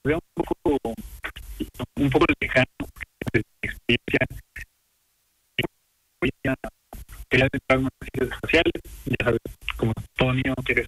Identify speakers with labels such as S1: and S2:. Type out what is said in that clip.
S1: veo un poco lejano de mi experiencia. Quería entrar en las ciencias espaciales, ya sabes, como todo niño quiere